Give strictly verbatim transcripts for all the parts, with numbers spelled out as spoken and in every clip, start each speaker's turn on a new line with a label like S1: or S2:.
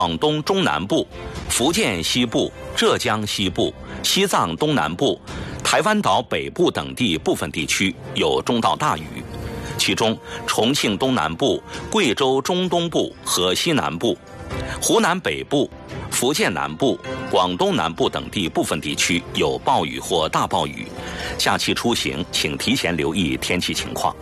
S1: 广东中南部、福建西部、浙江西部、西藏东南部、台湾岛北部等地部分地区有中到大雨，其中重庆东南部、贵州中东部和西南部、湖南北部、福建南部、广东南部等地部分地区有暴雨或大暴雨，假期出行请提前留意天气情况。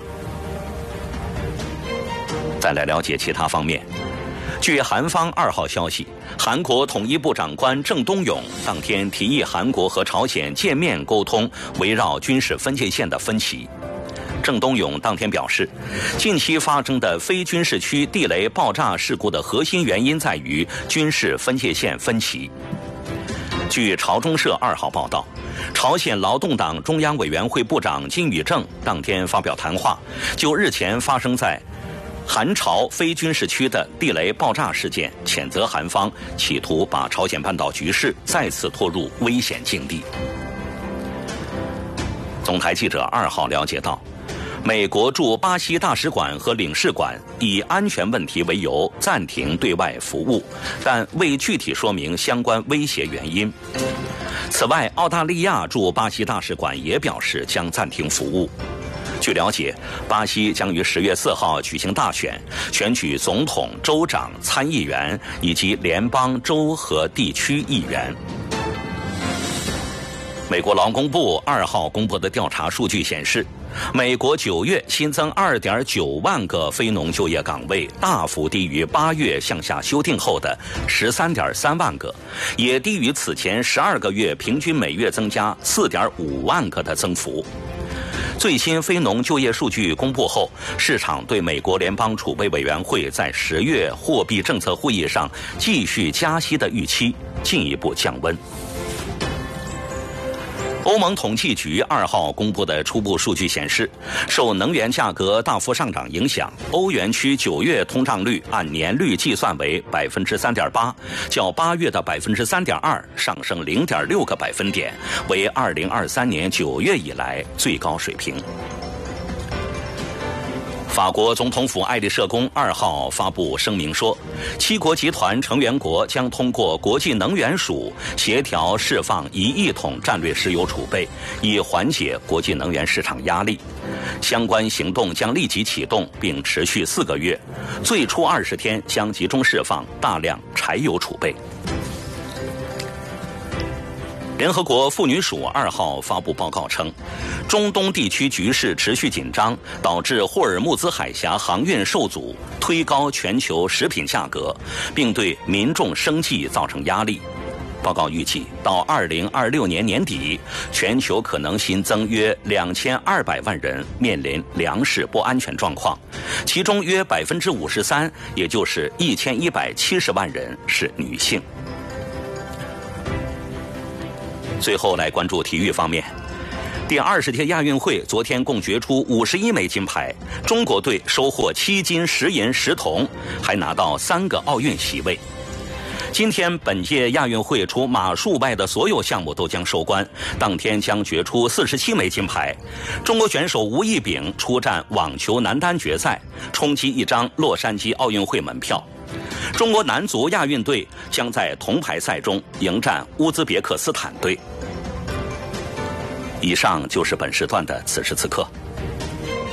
S1: 再来了解其他方面。据韩方二号消息，韩国统一部长官郑东勇当天提议韩国和朝鲜见面沟通围绕军事分界线的分歧。郑东勇当天表示，近期发生的非军事区地雷爆炸事故的核心原因在于军事分界线分歧。据朝中社二号报道，朝鲜劳动党中央委员会部长金宇正当天发表谈话，就日前发生在韩朝非军事区的地雷爆炸事件，谴责韩方企图把朝鲜半岛局势再次拖入危险境地。总台记者二号了解到，美国驻巴西大使馆和领事馆以安全问题为由暂停对外服务，但未具体说明相关威胁原因。此外，澳大利亚驻巴西大使馆也表示将暂停服务。据了解，巴西将于十月四号举行大选，选举总统、州长、参议员以及联邦、州和地区议员。美国劳工部二号公布的调查数据显示，美国九月新增 二点九万个非农就业岗位，大幅低于八月向下修订后的 十三点三万个，也低于此前十二个月平均每月增加 四点五万个的增幅。最新非农就业数据公布后，市场对美国联邦储备委员会在十月货币政策会议上继续加息的预期进一步降温。欧盟统计局二号公布的初步数据显示，受能源价格大幅上涨影响，欧元区九月通胀率按年率计算为 百分之三点八， 较八月的 百分之三点二 上升 零点六个百分点，为二零二三年九月以来最高水平。法国总统府爱丽舍宫二号发布声明说，七国集团成员国将通过国际能源署协调释放一亿桶战略石油储备，以缓解国际能源市场压力。相关行动将立即启动，并持续四个月，最初二十天将集中释放大量柴油储备。联合国妇女署二号发布报告称，中东地区局势持续紧张，导致霍尔木兹海峡航运受阻，推高全球食品价格，并对民众生计造成压力。报告预计，到二零二六年年底，全球可能新增约两千二百万人面临粮食不安全状况，其中约百分之五十三，也就是一千一百七十万人是女性。最后来关注体育方面，第二十届亚运会昨天共决出五十一枚金牌，中国队收获七金十银十铜，还拿到三个奥运席位。今天本届亚运会除马术外的所有项目都将收官，当天将决出四十七枚金牌。中国选手吴亦丙出战网球男单决赛，冲击一张洛杉矶奥运会门票。中国男足亚运队将在铜牌赛中迎战乌兹别克斯坦队。以上就是本时段的此时此刻。